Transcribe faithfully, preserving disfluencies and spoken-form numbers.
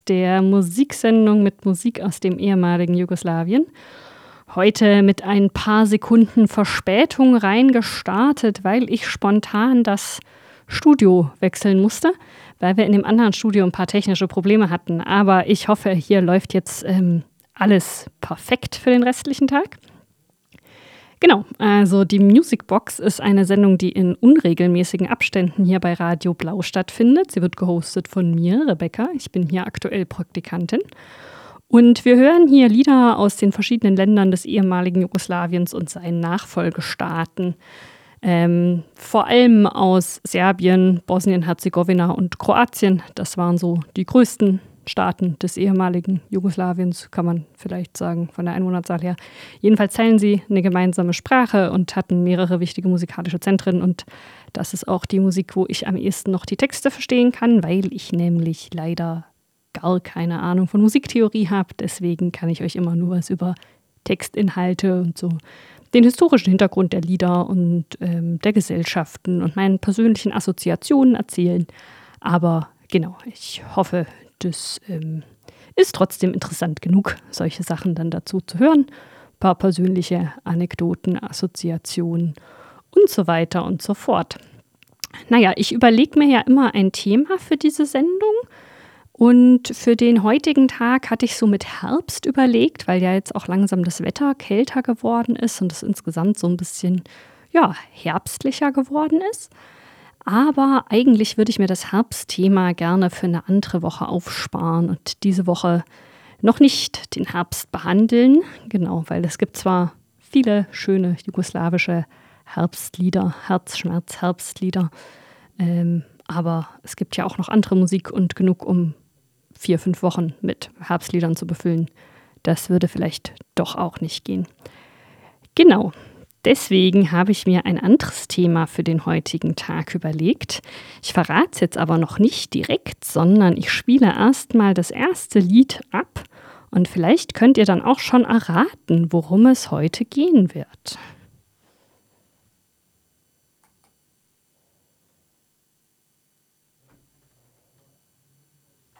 der Musiksendung mit Musik aus dem ehemaligen Jugoslawien. Heute mit ein paar Sekunden Verspätung reingestartet, weil ich spontan das Studio wechseln musste, weil wir in dem anderen Studio ein paar technische Probleme hatten. Aber ich hoffe, hier läuft jetzt ähm, alles perfekt für den restlichen Tag. Genau, also die Musicbox ist eine Sendung, die in unregelmäßigen Abständen hier bei Radio Blau stattfindet. Sie wird gehostet von mir, Rebecca. Ich bin hier aktuell Praktikantin. Und wir hören hier Lieder aus den verschiedenen Ländern des ehemaligen Jugoslawiens und seinen Nachfolgestaaten. Ähm, vor allem aus Serbien, Bosnien-Herzegowina und Kroatien. Das waren so die größten Staaten des ehemaligen Jugoslawiens, kann man vielleicht sagen, von der Einwohnerzahl her. Jedenfalls teilen sie eine gemeinsame Sprache und hatten mehrere wichtige musikalische Zentren. Und das ist auch die Musik, wo ich am ehesten noch die Texte verstehen kann, weil ich nämlich leider gar keine Ahnung von Musiktheorie habe. Deswegen kann ich euch immer nur was über Textinhalte und so den historischen Hintergrund der Lieder und ähm, der Gesellschaften und meinen persönlichen Assoziationen erzählen. Aber genau, ich hoffe, das ähm, ist trotzdem interessant genug, solche Sachen dann dazu zu hören. Ein paar persönliche Anekdoten, Assoziationen und so weiter und so fort. Naja, ich überlege mir ja immer ein Thema für diese Sendung. Und für den heutigen Tag hatte ich so mit Herbst überlegt, weil ja jetzt auch langsam das Wetter kälter geworden ist und es insgesamt so ein bisschen ja, herbstlicher geworden ist. Aber eigentlich würde ich mir das Herbstthema gerne für eine andere Woche aufsparen und diese Woche noch nicht den Herbst behandeln. Genau, weil es gibt zwar viele schöne jugoslawische Herbstlieder, Herzschmerz-Herbstlieder, ähm, aber es gibt ja auch noch andere Musik und genug, um vier, fünf Wochen mit Herbstliedern zu befüllen. Das würde vielleicht doch auch nicht gehen. Genau. Deswegen habe ich mir ein anderes Thema für den heutigen Tag überlegt. Ich verrate es jetzt aber noch nicht direkt, sondern ich spiele erstmal das erste Lied ab und vielleicht könnt ihr dann auch schon erraten, worum es heute gehen wird.